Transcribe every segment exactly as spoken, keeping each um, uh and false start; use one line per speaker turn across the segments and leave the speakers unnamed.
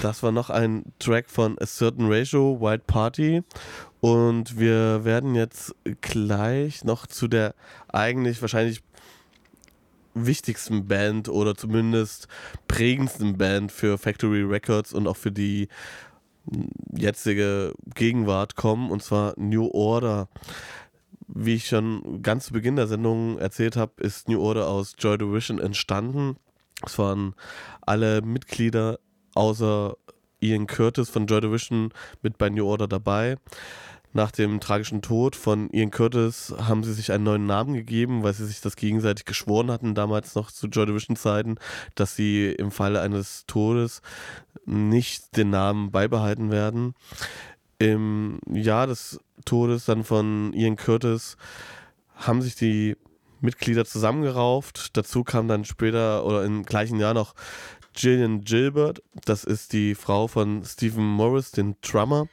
Das war noch ein Track von A Certain Ratio, White Party. Und wir werden jetzt gleich noch zu der eigentlich wahrscheinlich wichtigsten Band oder zumindest prägendsten Band für Factory Records und auch für die jetzige Gegenwart kommen, und zwar New Order. Wie ich schon ganz zu Beginn der Sendung erzählt habe, ist New Order aus Joy Division entstanden. Es waren alle Mitglieder außer Ian Curtis von Joy Division mit bei New Order dabei. Nach dem tragischen Tod von Ian Curtis haben sie sich einen neuen Namen gegeben, weil sie sich das gegenseitig geschworen hatten, damals noch zu Joy Division Zeiten, dass sie im Falle eines Todes nicht den Namen beibehalten werden. Im Jahr des Todes dann von Ian Curtis haben sich die Mitglieder zusammengerauft. Dazu kam dann später oder im gleichen Jahr noch Gillian Gilbert. Das ist die Frau von Stephen Morris, den Drummer.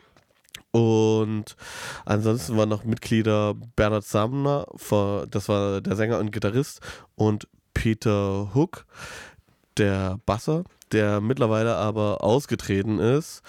Und ansonsten waren noch Mitglieder Bernard Sumner, das war der Sänger und Gitarrist, und Peter Hook, der Basser, der mittlerweile aber ausgetreten ist.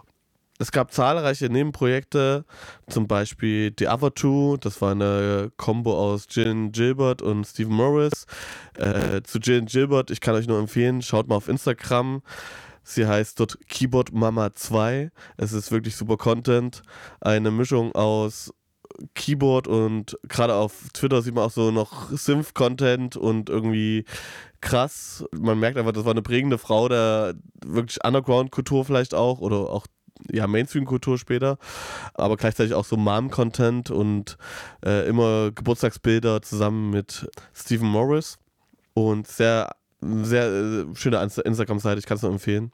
Es gab zahlreiche Nebenprojekte, zum Beispiel The Other Two, das war eine Kombo aus Gillian Gilbert und Stephen Morris. Äh, zu Gillian Gilbert, ich kann euch nur empfehlen, schaut mal auf Instagram. Sie heißt dort Keyboard Mama zwei. Es ist wirklich super Content. Eine Mischung aus Keyboard und gerade auf Twitter sieht man auch so noch Synth-Content und irgendwie krass. Man merkt einfach, das war eine prägende Frau der wirklich Underground-Kultur vielleicht auch oder auch ja, Mainstream-Kultur später, aber gleichzeitig auch so Mom-Content und äh, immer Geburtstagsbilder zusammen mit Stephen Morris und sehr Sehr äh, schöne Instagram-Seite, ich kann es nur empfehlen.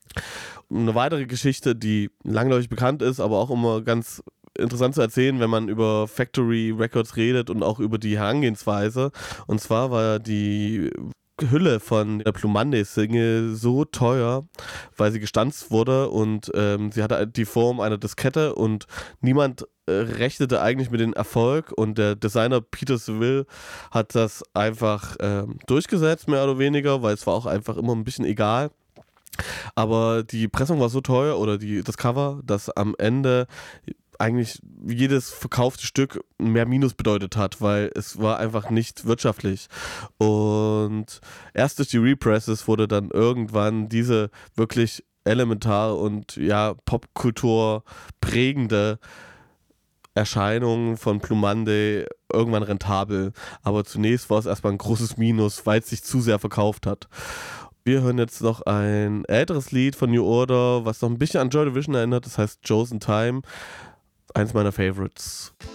Eine weitere Geschichte, die langläufig bekannt ist, aber auch immer ganz interessant zu erzählen, wenn man über Factory Records redet und auch über die Herangehensweise. Und zwar war die Hülle von der Blue Monday-Single so teuer, weil sie gestanzt wurde und ähm, sie hatte die Form einer Diskette und niemand äh, rechnete eigentlich mit dem Erfolg, und der Designer Peter Seville hat das einfach ähm, durchgesetzt, mehr oder weniger, weil es war auch einfach immer ein bisschen egal. Aber die Pressung war so teuer oder die, das Cover, dass am Ende eigentlich jedes verkaufte Stück mehr Minus bedeutet hat, weil es war einfach nicht wirtschaftlich. Und erst durch die Represses wurde dann irgendwann diese wirklich elementare und ja Popkultur prägende Erscheinung von Blue Monday irgendwann rentabel. Aber zunächst war es erstmal ein großes Minus, weil es sich zu sehr verkauft hat. Wir hören jetzt noch ein älteres Lied von New Order, was noch ein bisschen an Joy Division erinnert, das heißt Chosen Time. Eins meiner Favorites.